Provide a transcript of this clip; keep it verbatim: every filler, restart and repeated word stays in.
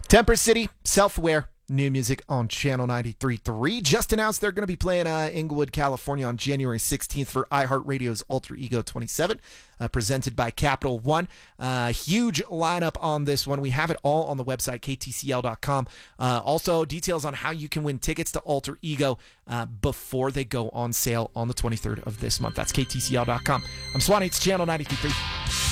Temper City, Self-Aware, new music on Channel ninety-three point three. Just announced they're going to be playing uh, Inglewood, California on January sixteenth for iHeartRadio's Alter Ego twenty-seven, uh, presented by Capital One. Uh, huge lineup on this one. We have it all on the website, K T C L dot com. Uh, also, details on how you can win tickets to Alter Ego uh, before they go on sale on the twenty-third of this month. That's K T C L dot com. I'm Swanee. It's Channel ninety-three point three.